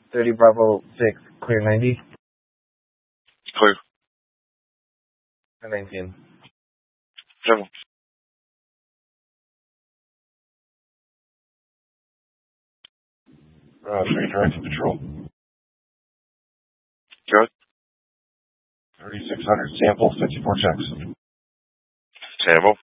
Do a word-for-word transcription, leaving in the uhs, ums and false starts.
thirty Bravo six, clear ninety. Clear. nineteen. Seven. Uh, three directed patrol. Good. thirty-six hundred sample, fifty-four checks. Sample.